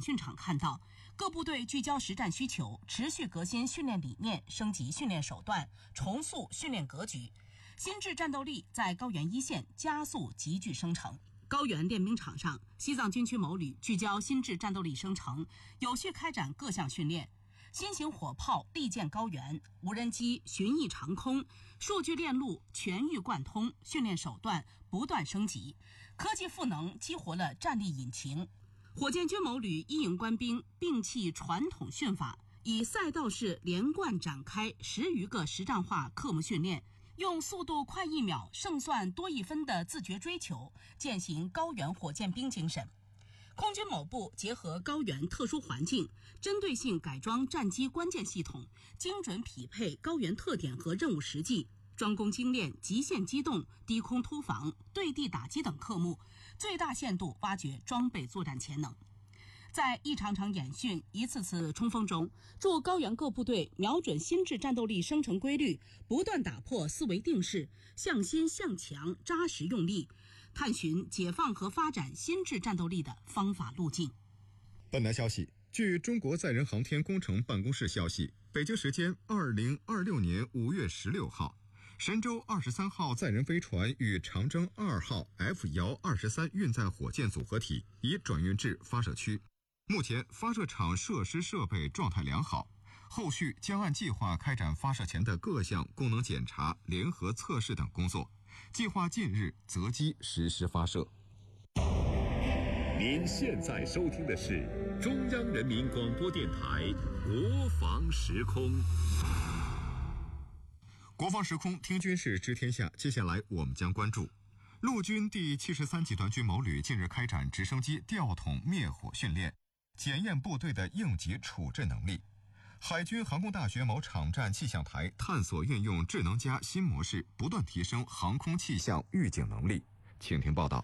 训场看到，各部队聚焦实战需求，持续革新训练理念，升级训练手段，重塑训练格局，新质战斗力在高原一线加速急剧生成。高原练兵场上，西藏军区某旅聚焦新质战斗力生成，有序开展各项训练。新型火炮利剑高原，无人机巡弋长空，数据链路全域贯通，训练手段不断升级，科技赋能激活了战力引擎。火箭军某旅一营官兵摒弃传统训法，以赛道式连贯展开10余个实战化科目训练，用速度快1秒胜算多1分的自觉追求，践行高原火箭兵精神。空军某部结合高原特殊环境，针对性改装战机关键系统，精准匹配高原特点和任务实际，专攻精练极限机动、低空突防、对地打击等科目，最大限度挖掘装备作战潜能。在一场场演训、一次次冲锋中，驻高原各部队瞄准新质战斗力生成规律，不断打破思维定式，向新向强扎实用力，探寻解放和发展新质战斗力的方法路径。 本台消息，据中国载人航天工程办公室消息，北京时间2026年5月16号，神舟23号载人飞船与长征2号 F-23运载火箭组合体已转运至发射区。目前发射场设施设备状态良好，后续将按计划开展发射前的各项功能检查、联合测试等工作，计划近日择机实施发射。 您现在收听的是中央人民广播电台国防时空。 国防时空听军事知天下，接下来我们将关注陆军第73集团军某旅近日开展直升机吊桶灭火训练，检验部队的应急处置能力。海军航空大学某场站气象台探索运用智能家新模式，不断提升航空气象预警能力。请听报道。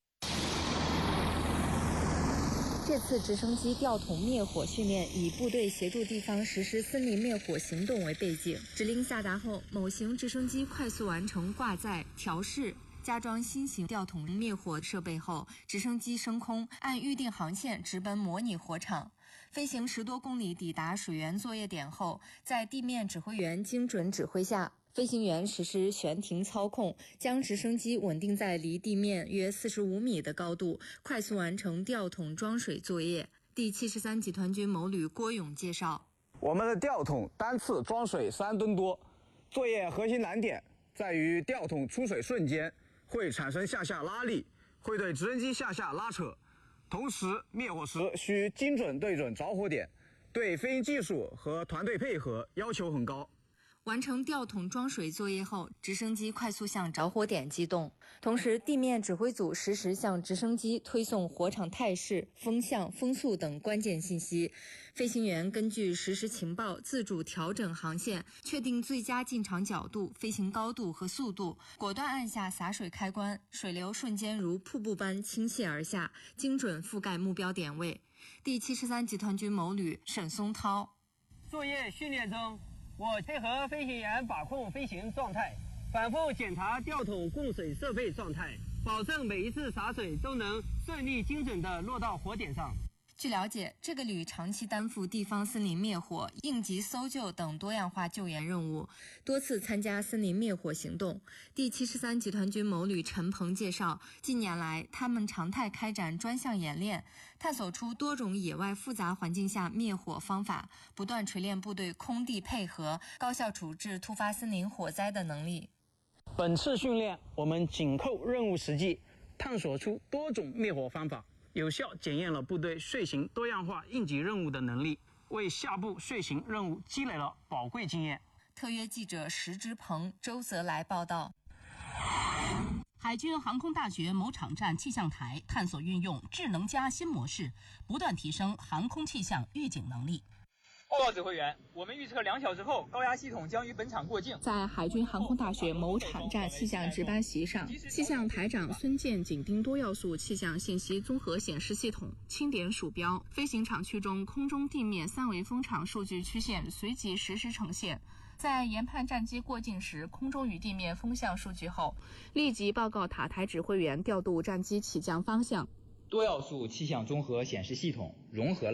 这次直升机吊桶灭火训练以部队协助地方实施森林灭火行动为背景。指令下达后，某型直升机快速完成挂载、调试、加装新型吊桶灭火设备后，直升机升空，按预定航线直奔模拟火场。飞行10多公里抵达水源作业点后，在地面指挥员精准指挥下，飞行员实施悬停操控，将直升机稳定在离地面约45米的高度，快速完成吊桶装水作业。第73集团军某旅郭勇介绍， 我们的吊桶单次装水3吨多，作业核心难点在于吊桶出水瞬间会产生向下拉力，会对直升机向下拉扯，同时灭火时需精准对准着火点，对飞行技术和团队配合要求很高。 完成吊桶装水作业后，直升机快速向着火点机动，同时地面指挥组实时向直升机推送火场态势、风向、风速等关键信息。飞行员根据实时情报自主调整航线，确定最佳进场角度、飞行高度和速度，果断按下洒水开关，水流瞬间如瀑布般倾泻而下，精准覆盖目标点位。第73集团军某旅沈松涛， 作业训练中，我配合飞行员把控飞行状态，反复检查吊桶供水设备状态，保证每一次洒水都能顺利精准地落到火点上。 据了解，这个旅长期担负地方森林灭火、应急搜救等多样化救援任务，多次参加森林灭火行动。第73集团军某旅陈鹏介绍，近年来他们常态开展专项演练，探索出多种野外复杂环境下灭火方法，不断锤炼部队空地配合、高效处置突发森林火灾的能力。 本次训练，我们紧扣任务实际，探索出多种灭火方法，有效检验了部队遂行多样化应急任务的能力，为下部遂行任务积累了宝贵经验。 特约记者石之鹏、周泽来报道。 海军航空大学某场站气象台探索运用智能家新模式，不断提升航空气象预警能力。 报告指挥员，我们预测2小时后高压系统将于本场过境。 在海军航空大学某场站气象值班席上，气象台长孙健紧盯多要素气象信息综合显示系统，轻点鼠标，飞行场区中空中地面3维风场数据曲线随即实时呈现。在研判战机过境时空中与地面风向数据后，立即报告塔台指挥员调度战机起降方向。 多要素气象综合显示系统融合了